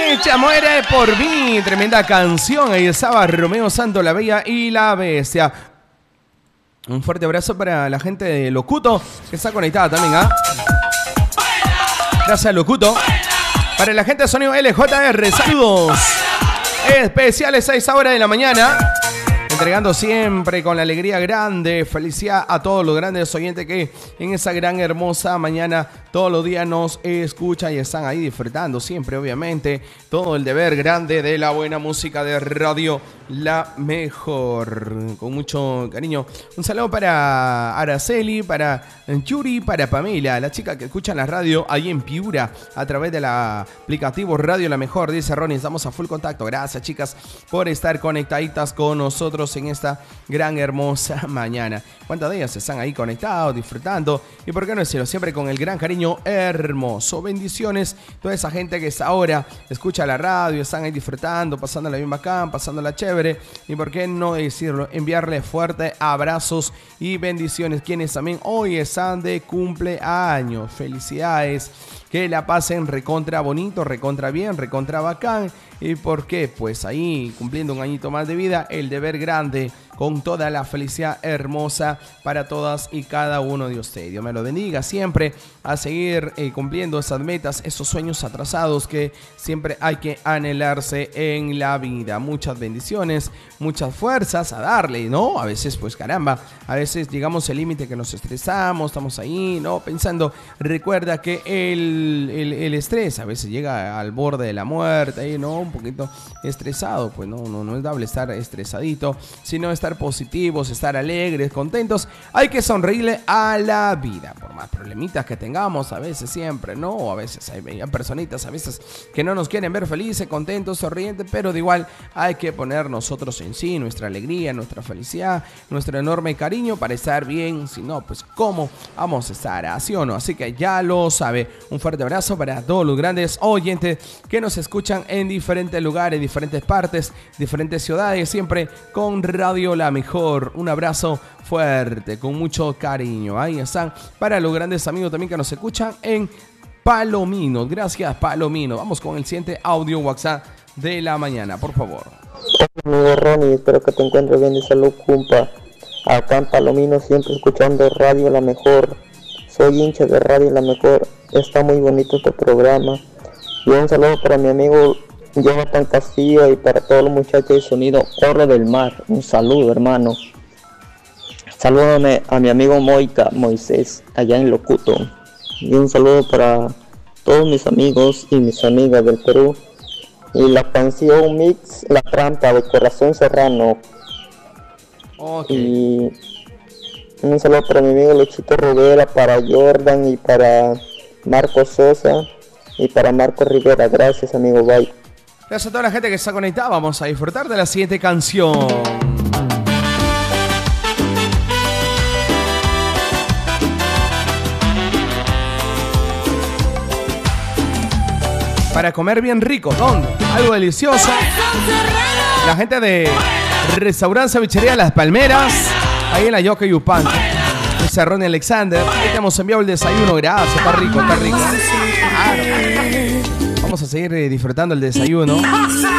Ella muere por mí. Tremenda canción. Ahí estaba Romeo Santos, La Bella y la Bestia. Un fuerte abrazo para la gente de Locuto, que está conectada también, ¿ah? Gracias, Locuto. Para la gente de Sonido LJR, saludos especiales a esa hora de la mañana. Entregando siempre con la alegría grande. Felicidad a todos los grandes oyentes que en esa gran hermosa mañana todos los días nos escuchan y están ahí disfrutando siempre, obviamente. Todo el deber grande de la buena música de Radio La Mejor. Con mucho cariño. Un saludo para Araceli, para Yuri, para Pamela, la chica que escucha la radio ahí en Piura a través del aplicativo Radio La Mejor. Dice Ronnie, estamos a full contacto. Gracias, chicas, por estar conectaditas con nosotros en esta gran hermosa mañana. ¿Cuántas de ellas están ahí conectados, disfrutando? Y por qué no decirlo, siempre con el gran cariño hermoso. Bendiciones, toda esa gente que está ahora escucha la radio, están ahí disfrutando, pasándola bien bacán, pasándola chévere. Y por qué no decirlo, enviarle fuertes abrazos y bendiciones. Quienes también hoy están de cumpleaños. Felicidades. Que la pasen recontra bonito, recontra bien, recontra bacán. ¿Y por qué? Pues ahí cumpliendo un añito más de vida, el deber grande con toda la felicidad hermosa para todas y cada uno de ustedes. Dios me lo bendiga siempre a seguir cumpliendo esas metas, esos sueños atrasados que siempre hay que anhelarse en la vida. Muchas bendiciones, muchas fuerzas a darle, ¿no? A veces, pues caramba, a veces llegamos al límite que nos estresamos, estamos ahí, ¿no? Pensando, recuerda que el estrés a veces llega al borde de la muerte, ahí, ¿no? Un poquito estresado, pues no es dable estar estresadito, sino estar positivos, estar alegres, contentos. Hay que sonreírle a la vida, por más problemitas que tengamos, a veces siempre, ¿no? O a veces hay personitas, a veces que no nos quieren ver felices, contentos, sonrientes, pero de igual hay que poner nosotros en sí nuestra alegría, nuestra felicidad, nuestro enorme cariño para estar bien. Si no, pues ¿cómo vamos a estar? ¿Así o no? Así que ya lo sabe. Un fuerte abrazo para todos los grandes oyentes que nos escuchan en diferentes lugares, diferentes partes, diferentes ciudades, siempre con Radio La Mejor. Un abrazo fuerte, con mucho cariño. Ahí están para los grandes amigos también que nos escuchan en Palomino. Gracias, Palomino. Vamos con el siguiente audio WhatsApp de la mañana, por favor. Hola, amigo Ronnie, espero que te encuentres bien de salud, compa. Acá en Palomino, siempre escuchando Radio La Mejor. Soy hincha de Radio La Mejor. Está muy bonito este programa. Y un saludo para mi amigo Jonathan Castillo y para todos los muchachos de Sonido Oro del Mar. Un saludo, hermano. Salúdame a mi amigo Moisés allá en Locuto. Y un saludo para todos mis amigos y mis amigas del Perú. Y la canción Mix La Trampa de Corazón Serrano. Okay. Y un saludo para mi amigo Luchito Rivera, para Jordan y para Marco Sosa y para Marco Rivera. Gracias, amigo, bye. Gracias a toda la gente que está conectada. Vamos a disfrutar de la siguiente canción. Para comer bien rico, ¿dónde? Algo delicioso. La gente de Restaurante Cevichería Las Palmeras, ahí en la Yoke Yupanqui. Ese Ronnie Alexander. Ahí te hemos enviado el desayuno. Gracias, está rico, está rico. Claro. Vamos a seguir disfrutando el desayuno.